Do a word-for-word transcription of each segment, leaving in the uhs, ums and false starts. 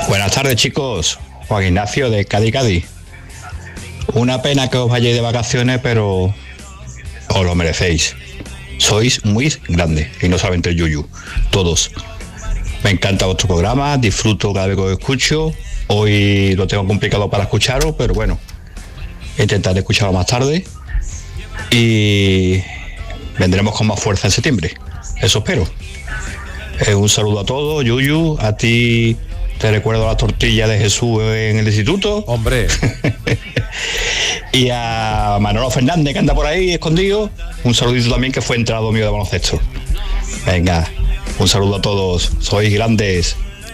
Buenas tardes, chicos. Juan Ignacio de Cádiz, Cádiz. Una pena que os vayáis de vacaciones, pero os lo merecéis. Sois muy grandes y no solamente el Yuyu, todos. Me encanta vuestro programa, disfruto cada vez que os escucho. Hoy lo tengo complicado para escucharos, pero bueno, intentaré escucharlo más tarde y vendremos con más fuerza en septiembre. Eso espero. Eh, un saludo a todos, Yuyu, a ti te recuerdo la tortilla de Jesús en el instituto. Hombre. Y a Manolo Fernández, que anda por ahí escondido, un saludito también, que fue entrado mío de baloncesto. Venga, un saludo a todos, sois grandes.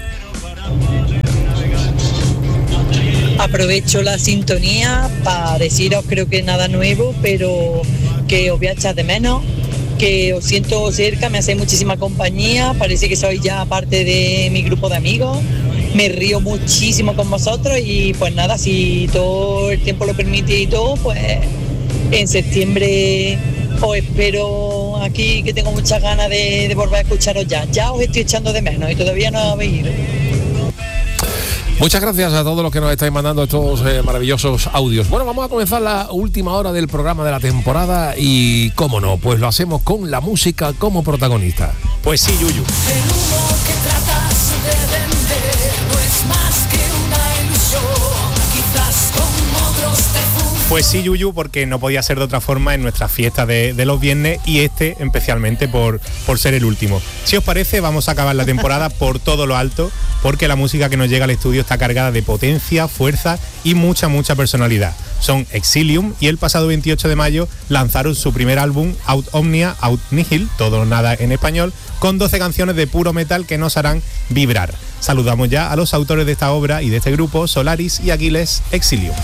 Aprovecho la sintonía para deciros, creo que nada nuevo, pero que os voy a echar de menos, que os siento cerca, me hacéis muchísima compañía, parece que sois ya parte de mi grupo de amigos, me río muchísimo con vosotros y pues nada, si todo el tiempo lo permite y todo, pues en septiembre os espero aquí, que tengo muchas ganas de, de volver a escucharos ya, ya os estoy echando de menos y todavía no habéis ido. Muchas gracias a todos los que nos estáis mandando estos eh, maravillosos audios. Bueno, vamos a comenzar la última hora del programa de la temporada y, cómo no, pues lo hacemos con la música como protagonista. Pues sí, Yuyu. El humo que tratas de vender no es más que una ilusión, quizás con otros te funde. Pues sí, Yuyu, porque no podía ser de otra forma en nuestras fiestas de, de los viernes y este especialmente por, por ser el último. Si os parece, vamos a acabar la temporada por todo lo alto, porque la música que nos llega al estudio está cargada de potencia, fuerza y mucha, mucha personalidad. Son Exilium y el pasado veintiocho de mayo lanzaron su primer álbum, Aut Omnia, Aut Nihil, todo o nada en español, con doce canciones de puro metal que nos harán vibrar. Saludamos ya a los autores de esta obra y de este grupo, Solaris y Aquiles, Exilium.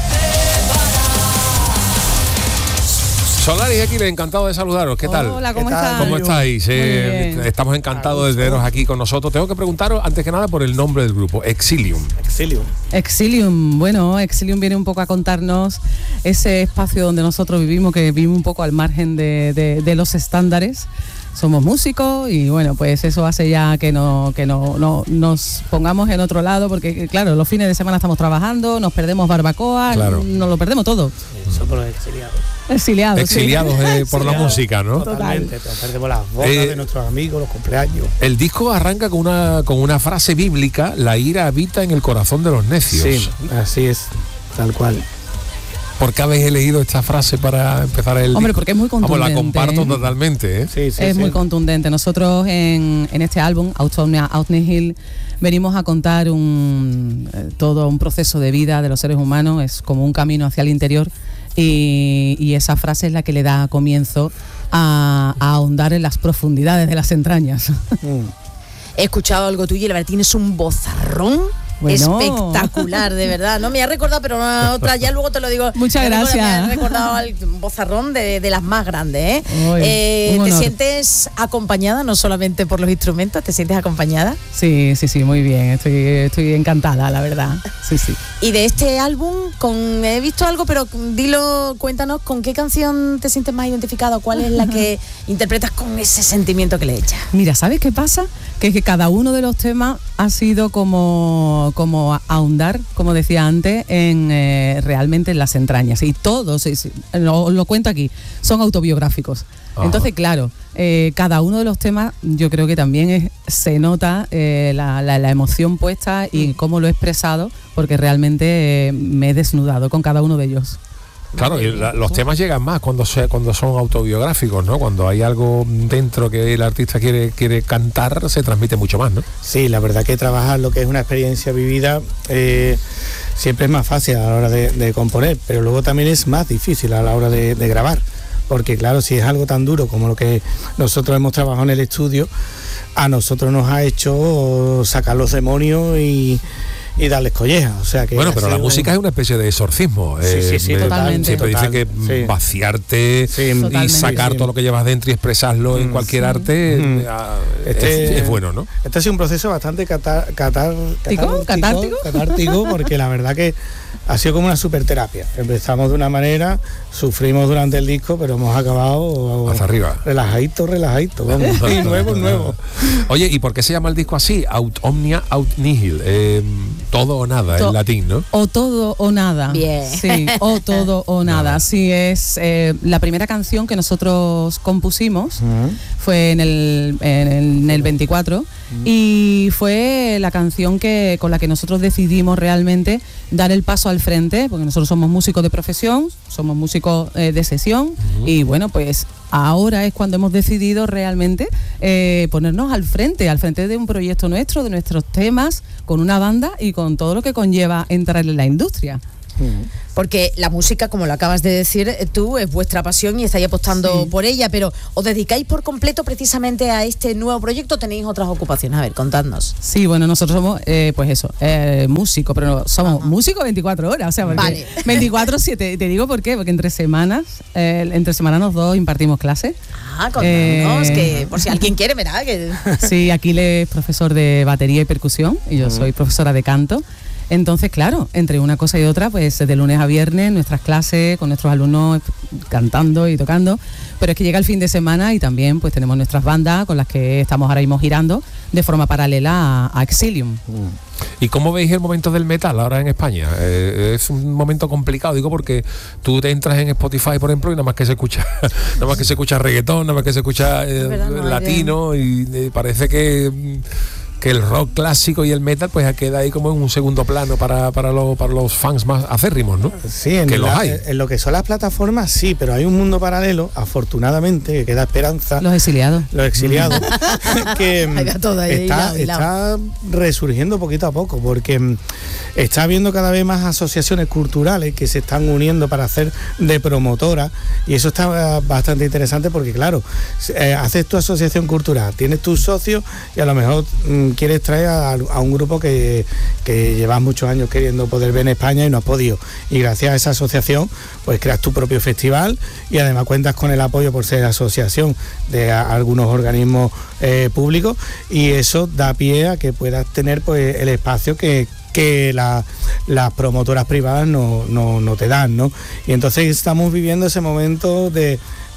Solaris y Aquiles, encantado de saludaros. ¿Qué tal? Hola, ¿cómo estáis? ¿Cómo estáis? Eh, estamos encantados de teneros aquí con nosotros. Tengo que preguntaros, antes que nada, por el nombre del grupo, Exilium. Exilium. Exilium, bueno, Exilium viene un poco a contarnos ese espacio donde nosotros vivimos, que vivimos un poco al margen de, de, de los estándares. Somos músicos y bueno, pues eso hace ya que no que no, no nos pongamos en otro lado, porque claro, los fines de semana estamos trabajando, nos perdemos barbacoa, claro. nos lo perdemos todo. Somos exiliados. Exiliados. Exiliados sí. eh, por la música, ¿no? Totalmente, perdemos las bodas eh, de nuestros amigos, los cumpleaños. El disco arranca con una, con una frase bíblica: la ira habita en el corazón de los necios. Sí, así es, tal cual. ¿Por qué habéis elegido esta frase para empezar el Hombre, disco? porque es muy contundente. Vamos, la comparto totalmente, ¿eh? Sí, sí, es sí. muy contundente. Nosotros en, en este álbum, Aut Omnia, Aut Nihil, venimos a contar un, eh, todo un proceso de vida de los seres humanos, es como un camino hacia el interior y, y esa frase es la que le da comienzo a, a ahondar en las profundidades de las entrañas. Mm. He escuchado algo tuyo y la verdad tienes un vozarrón. Bueno. Espectacular, de verdad. No me ha recordado, pero no, otra, ya luego te lo digo. Muchas gracias. Me ha recordado al bozarrón de, de las más grandes, ¿eh? Uy, eh ¿Te sientes acompañada, no solamente por los instrumentos, te sientes acompañada? Sí, sí, sí, muy bien. Estoy, estoy encantada, la verdad. Sí, sí. Y de este álbum, con he visto algo, pero dilo, cuéntanos, ¿con qué canción te sientes más identificado? ¿Cuál es la que interpretas con ese sentimiento que le echas? Mira, ¿sabes qué pasa? Que es que cada uno de los temas ha sido como, como ahondar, como decía antes, en eh, realmente en las entrañas. Y todos, lo, lo cuento aquí, son autobiográficos. Ajá. Entonces, claro, eh, cada uno de los temas yo creo que también es, se nota eh, la, la, la emoción puesta y cómo lo he expresado, porque realmente eh, me he desnudado con cada uno de ellos. Claro, y la, los temas llegan más cuando se, cuando son autobiográficos, ¿no? Cuando hay algo dentro que el artista quiere quiere cantar, se transmite mucho más, ¿no? Sí, la verdad que trabajar lo que es una experiencia vivida eh, siempre es más fácil a la hora de, de componer, pero luego también es más difícil a la hora de, de grabar, porque claro, si es algo tan duro como lo que nosotros hemos trabajado en el estudio, a nosotros nos ha hecho sacar los demonios y y darles colleja, o sea que bueno, pero la un... música es una especie de exorcismo. Sí, eh, sí, sí, me, totalmente. Siempre Total, dice que sí. vaciarte sí, y totalmente. sacar sí, todo lo que llevas dentro y expresarlo mm, en cualquier sí. arte mm. este, es, es bueno, ¿no? Este ha sido un proceso bastante catar, catar, catártico, catártico, catártico porque la verdad que ha sido como una superterapia. Empezamos de una manera, sufrimos durante el disco, pero hemos acabado hasta arriba. Relajadito, relajadito, vamos. Y nuevo, nuevo. Oye, ¿y por qué se llama el disco así? Aut Omnia, Aut Nihil. Eh, todo o nada To- en latín, ¿no? O todo o nada. Bien. Sí, o todo o nada. Sí, es eh, la primera canción que nosotros compusimos. Ujú. Fue en el, en el, en el veinticuatro y fue la canción que con la que nosotros decidimos realmente dar el paso al frente, porque nosotros somos músicos de profesión, somos músicos eh, de sesión y bueno, pues ahora es cuando hemos decidido realmente eh, ponernos al frente, al frente de un proyecto nuestro, de nuestros temas, con una banda y con todo lo que conlleva entrar en la industria. Porque la música, como lo acabas de decir eh, tú, es vuestra pasión y estáis apostando Sí. por ella, pero ¿os dedicáis por completo precisamente a este nuevo proyecto o tenéis otras ocupaciones? A ver, contadnos. Sí, bueno, nosotros somos, eh, pues eso, eh, músicos, pero somos músicos veinticuatro horas, o sea, porque Vale. veinticuatro siete, te digo por qué, porque entre semanas, eh, entre semanas los dos impartimos clases. Ah, contanos, Eh, que por si alguien quiere, ¿verdad? Que... Sí, Aquiles es profesor de batería y percusión y yo soy profesora de canto. Entonces, claro, entre una cosa y otra, pues de lunes a viernes, nuestras clases con nuestros alumnos cantando y tocando, pero es que llega el fin de semana y también pues tenemos nuestras bandas con las que estamos ahora mismo girando de forma paralela a, a Exilium. ¿Y cómo veis el momento del metal ahora en España? Eh, es un momento complicado, digo, porque tú te entras en Spotify, por ejemplo, y nada más que se escucha, nada más que se escucha reggaetón, nada más que se escucha eh, verdad, no hay latino, y eh, parece que mm, que el rock clásico y el metal pues queda ahí como en un segundo plano para, para, los, para los fans más acérrimos, ¿no? Sí, en, que los la- hay. en lo que son las plataformas sí, pero hay un mundo paralelo, afortunadamente, que queda esperanza. Los exiliados. Los exiliados, que mm, Ahí va todo ahí, está, hilado, hilado. está resurgiendo poquito a poco, porque mm, está habiendo cada vez más asociaciones culturales que se están uniendo para hacer de promotora, y eso está eh, bastante interesante porque, claro, eh, haces tu asociación cultural, tienes tus socios y a lo mejor mm, quieres traer a, a un grupo que, que llevas muchos años queriendo poder ver en España y no has podido, y gracias a esa asociación pues creas tu propio festival y además cuentas con el apoyo por ser asociación de a- algunos organismos eh, públicos, y eso da pie a que puedas tener pues el espacio que que la- las promotoras privadas no, no, no te dan, ¿no? Y entonces estamos viviendo ese momento de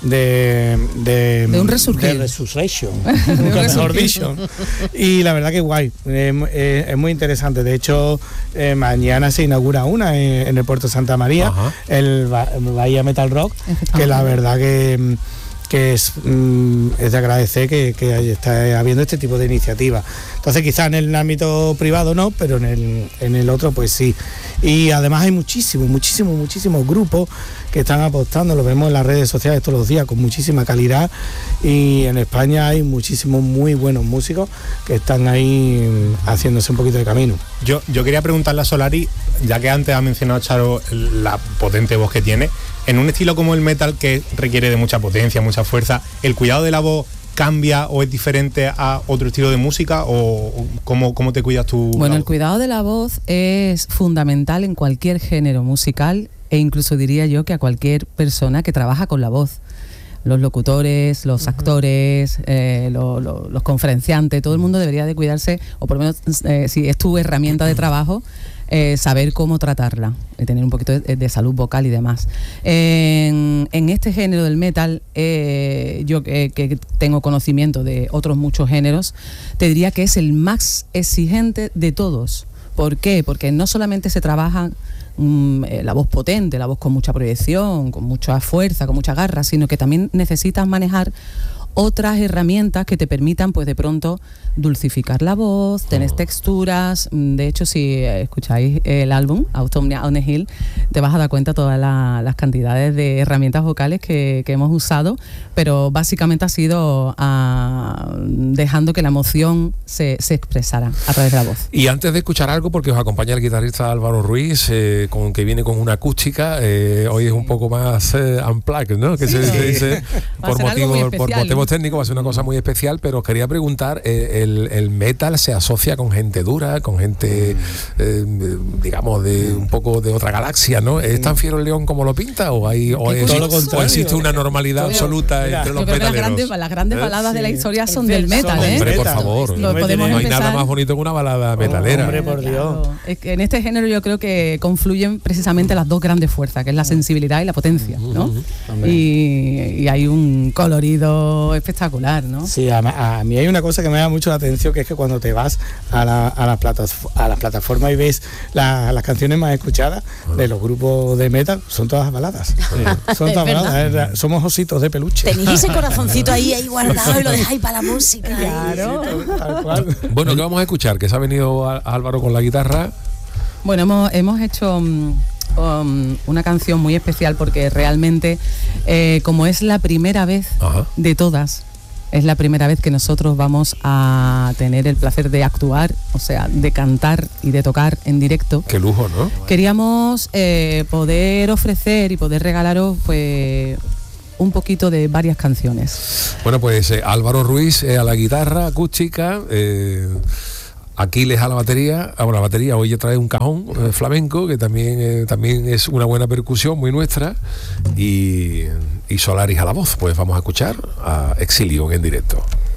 de, de, De un resurgir. de resurrection, De un nunca mejor resurgir. dicho. Y la verdad que guay, eh, eh, es muy interesante. De hecho, eh, mañana se inaugura una en, en el Puerto Santa María, Ajá. el Ba- Bahía Metal Rock, Efectivamente. que la verdad que mm, que es, mm, es de agradecer que, que está habiendo este tipo de iniciativas. Entonces quizás en el ámbito privado no, pero en el, en el otro pues sí. Y además hay muchísimos, muchísimos, muchísimos grupos que están apostando, lo vemos en las redes sociales todos los días con muchísima calidad, y en España hay muchísimos muy buenos músicos que están ahí mm, haciéndose un poquito de camino. Yo, yo quería preguntarle a Solari, ya que antes ha mencionado Charo la potente voz que tiene, en un estilo como el metal que requiere de mucha potencia, mucha fuerza, ¿el cuidado de la voz cambia o es diferente a otro estilo de música, o o cómo, cómo te cuidas tú? Bueno, la el voz? cuidado de la voz es fundamental en cualquier género musical, e incluso diría yo que a cualquier persona que trabaja con la voz. Los locutores, los actores, eh, lo- lo- los conferenciantes, todo el mundo debería de cuidarse, o por lo menos eh, si es tu herramienta de trabajo, eh, saber cómo tratarla, y tener un poquito de, de salud vocal y demás. En, en este género del metal, eh, yo que, que tengo conocimiento de otros muchos géneros, te diría que es el más exigente de todos. ¿Por qué? Porque no solamente se trabaja mm, eh, la voz potente, la voz con mucha proyección, con mucha fuerza, con mucha garra, sino que también necesitas manejar otras herramientas que te permitan, pues de pronto, dulcificar la voz, tener texturas. Mm, De hecho, si eh, escucháis el álbum Autumnia on a Hill, te vas a dar cuenta todas la- las cantidades de herramientas vocales que, que hemos usado, pero básicamente ha sido ah, dejando que la emoción se, se expresara a través de la voz. Y antes de escuchar algo, porque os acompaña el guitarrista Álvaro Ruiz, eh, con que viene con una acústica, eh, hoy es un poco más eh, unplugged, ¿no? Que se, se dice Va a por ser algo muy motivos, por especial. motivos técnicos, va a ser una cosa muy especial, pero os quería preguntar, eh, el, el metal se asocia con gente dura, con gente, eh, digamos, de un poco de otra galaxia, ¿no? ¿Es tan fiero el león como lo pinta, o hay o, Qué es- Todo lo o contrario. existe una normalidad Todo- absoluta Mira, entre Yo los creo que las metaleros? grandes, las grandes ¿Eh? baladas de la Sí. historia son El del verso metal, del ¿eh? Hombre, por metal. favor. Lo podemos No hay nada empezar. más bonito que una balada metalera. hombre, por Dios. Claro. Es que en este género yo creo que confluyen precisamente las dos grandes fuerzas, que es la sensibilidad y la potencia, ¿no? y, y hay un colorido espectacular, ¿no? Sí, a, a mí hay una cosa que me da mucho la atención, que es que cuando te vas a, la, a, las, platas, a las plataformas y ves la, las canciones más escuchadas de los grupos de metal, son todas baladas. Sí. Son todas baladas, es, somos ositos de peluche. Tenéis ese corazoncito ahí, ahí guardado y lo dejáis para la música. Claro. Tal cual. Bueno, ¿qué vamos a escuchar? Que se ha venido Álvaro con la guitarra. Bueno, hemos, hemos hecho um, um, una canción muy especial porque realmente, eh, como es la primera vez Ajá. de todas, es la primera vez que nosotros vamos a tener el placer de actuar, o sea, de cantar y de tocar en directo. Qué lujo, ¿no? Queríamos eh, poder ofrecer y poder regalaros, pues, un poquito de varias canciones. Bueno, pues eh, Álvaro Ruiz eh, a la guitarra acústica, eh, Aquiles a la batería, a la batería hoy ya trae un cajón eh, flamenco que también eh, también es una buena percusión muy nuestra, y, y Solaris a la voz. Pues vamos a escuchar a Exilio en directo.